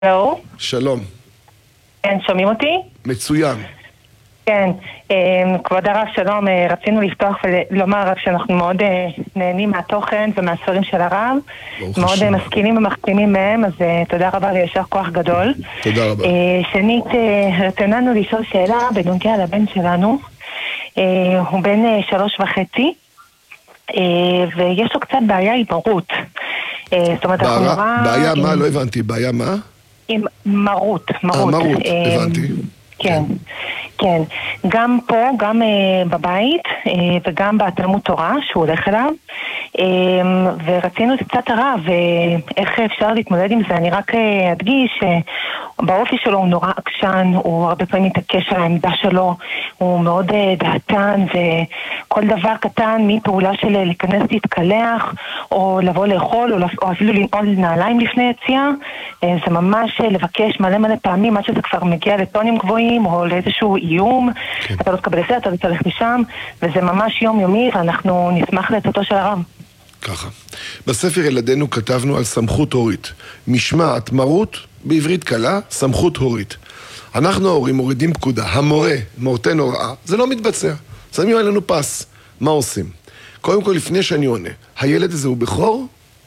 לא? שלום. כן, שומעים אותי? מצוין. כן, כבוד הרב שלום, רצינו לפתוח ולומר רק שאנחנו מאוד נהנים מהתוכן ומהספרים של הרב, מאוד משכילים ומחכימים מהם, אז תודה רבה וישר כוח גדול. תודה רבה. שנית, רצוננו לשאול שאלה בנוגע לבן שלנו, הוא בן 3.5, ויש לו קצת בעיה עם מרות. זאת אומרת, אנחנו נורא... בעיה מה? לא הבנתי, בעיה מה? עם מרות. מרות, הבנתי. כן, כן. גם פה, גם בבית, וגם בתלמוד תורה שהוא הולך אליו, ורצינו את קצת הרב, ואיך אפשר להתמודד עם זה. אני רק אדגיש שבאופי שלו הוא נורא עקשן, הוא הרבה פעמים מתעקש על העמדה שלו, הוא מאוד דעתן, וכל דבר קטן מפעולה של להיכנס להתקלח, או לבוא לאכול, או אפילו לנעול נעליים לפני יציאה, זה ממש לבקש מלא פעמים, עד שזה כבר מגיע לטונים גבוהים, או לאיזשהו איום, כן. אתה לא תקבל את זה, אתה לא תלך משם, וזה ממש יומיומי, ואנחנו נשמח לעצתו של הרב. ככה. בספר ילדינו כתבנו על סמכות הורית. משמעת, מרות, בעברית קלה, סמכות הורית. אנחנו ההורים מורידים פקודה. המורה נותן הוראה, זה לא מתבצע. שמים עלינו פס. מה עושים? קודם כל, לפני שאני עונה, הילד הזה הוא בכור?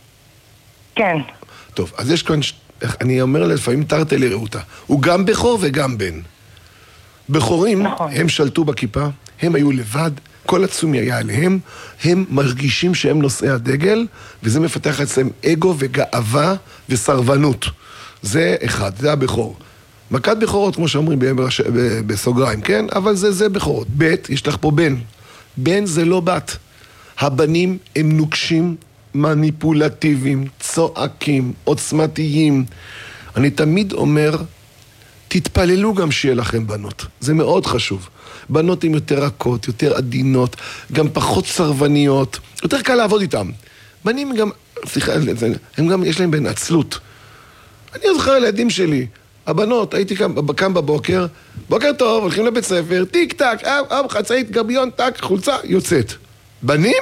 כן. טוב, אז יש כאן, אני אומר לפעמים תרתי לרעותה. הוא גם בכור וגם בן. בכורים, נכון. הם שלטו בכיפה, הם היו לבד, כל עצומי היה עליהם, הם מרגישים שהם נושאי הדגל, וזה מפתח אצלם אגו וגאווה וסרבנות. זה אחד, זה הבכור. מכת בכורות, כמו שאומרים בסוגריים, כן? אבל זה בכורות. ב', יש לך פה בן. בן זה לא בת. הבנים הם נוקשים, מניפולטיביים, צועקים, עוצמתיים. אני תמיד אומר, תתפללו גם שיהיה לכם בנות. זה מאוד חשוב. בנות הן יותר רכות, יותר עדינות, גם פחות סרבניות. יותר קל לעבוד איתם. בנים גם, סליחה, הם גם, יש להם בין עצלות. אני זוכר על הילדים שלי, הבנות, הייתי קם בבוקר, בוקר טוב, הולכים לבית ספר, טיק טק, חצאית, גביון, טק, חולצה, יוצאת. בנים?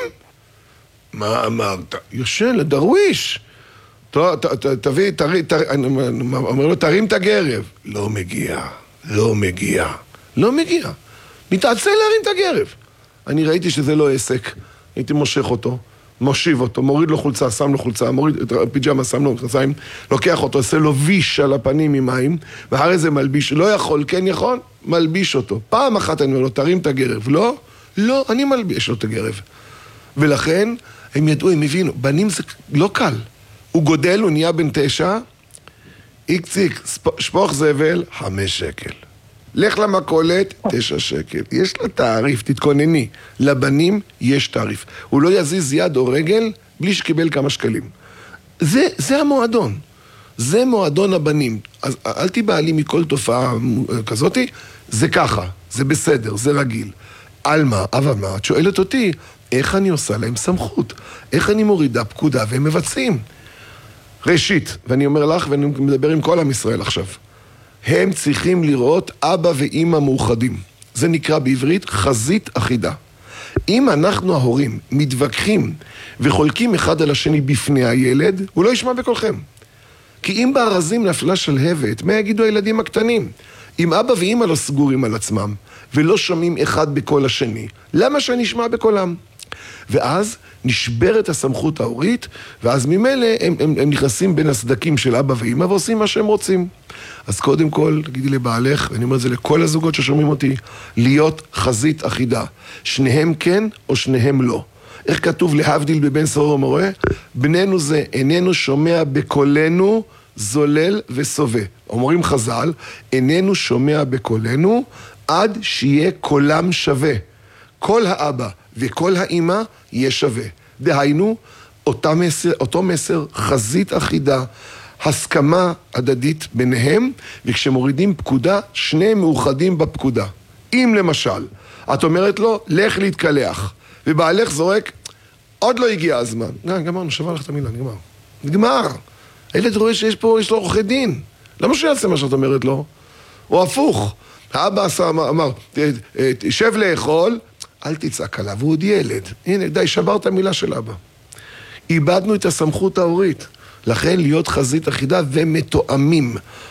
מה אמרת? יושן, דרוויש. תביא, אומר לו, תרים את הגרב. לא מגיע. מתעצל להרים את הגרב. אני ראיתי שזה לא עסק. הייתי מושך אותו, מושיב אותו, מוריד לו חולצה, שם לו חולצה, מוריד את הפיג'מה, שם לו חולציים, לוקח אותו, עושה לו ויש על הפנים עם מים, ואחרי זה מלביש, לא יכול, כן יכול, מלביש אותו. פעם אחת אני אומר לו, תרים את הגרב. לא, אני מלביש לו את הגרב. ולכן, הם ידעו, הם הבינו, בנים זה לא קל. הוא גודל, הוא נהיה בן 9, איק-ציק, שפוך זבל, 5 שקל. לך למכולת, 9 שקל. יש לה תעריף, תתכונני. לבנים יש תעריף. הוא לא יזיז יד או רגל בלי שקיבל כמה שקלים. זה המועדון. זה מועדון הבנים. אז אל תיבעלי מכל תופעה כזאת, זה ככה, זה בסדר, זה רגיל. אלמה, אבל מה? את שואלת אותי, איך אני עושה להם סמכות? איך אני מורידה פקודה והם מבצעים? ראשית, ואני אומר לך, ואני מדבר עם כל עם ישראל עכשיו, הם צריכים לראות אבא ואמא מאוחדים. זה נקרא בעברית חזית אחידה. אם אנחנו ההורים מתווכחים וחולקים אחד על השני בפני הילד, הוא לא ישמע בקולכם. כי אם בארזים נפלה שלהבת, מה יגידו הילדים הקטנים? אם אבא ואמא לא סגורים על עצמם ולא שומעים אחד בקול השני, למה שאני אשמע בקולם? ואז נשברת הסמכות ההורית, ואז ממילא הם נכנסים בין הסדקים של אבא ואמא ועושים מה שהם רוצים. אז קודם כל, תגידי לבעלך, ואני אומר את זה לכל הזוגות ששומעים אותי, להיות חזית אחידה. שניהם כן או שניהם לא. איך כתוב להבדיל בבן סורר ומורה? בננו זה איננו שומע בקולנו זולל וסובה. אומרים חז"ל, איננו שומע בקולנו עד שיהיה קולם שווה. כל האבא וכל האמא יהיה שווה. דהיינו, אותו מסר, חזית אחידה, הסכמה הדדית ביניהם, וכשמורידים פקודה, שניהם מאוחדים בפקודה. אם למשל, את אומרת לו, לך להתקלח, ובעלך זורק, עוד לא הגיע הזמן. גמרנו, שווה לך את המילה, נגמר. הילד רואה שיש פה, יש לו עורכי דין. למה שיעשה מה שאת אומרת לו? או הפוך. האבא אמר, שב לאכול, אל תצעק עליו, הוא עוד ילד. הנה, די, שברת המילה של אבא. איבדנו את הסמכות ההורית. לכן להיות חזית אחידה ומתואמים.